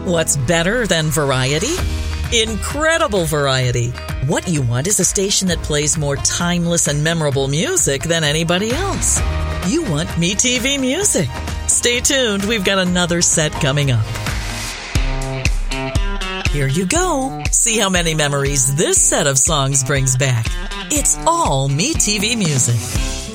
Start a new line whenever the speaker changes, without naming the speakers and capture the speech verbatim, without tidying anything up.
What's better than variety? Incredible variety. What you want is a station that plays more timeless and memorable music than anybody else. You want MeTV Music. Stay tuned. We've got another set coming up. Here you go. See how many memories this set of songs brings back. It's all MeTV Music.